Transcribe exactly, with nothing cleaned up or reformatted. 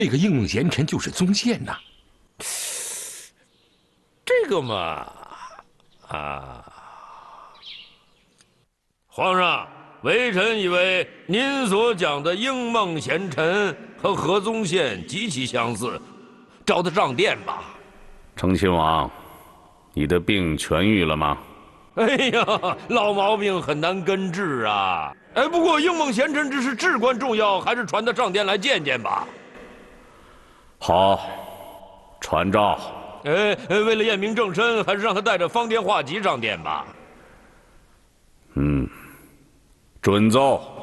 这个应梦贤臣就是宗宪呐。 这个嘛，啊，皇上，微臣以为您所讲的应梦贤臣和何宗宪极其相似，找他上殿吧。 成亲王，你的病痊愈了吗？ 哎呀，老毛病很难根治啊！哎，不过应梦贤臣之事至关重要，还是传他上殿来见见吧。 好，传召。 哎，为了验明正身，还是让他带着方天画戟上殿吧。 嗯，准奏。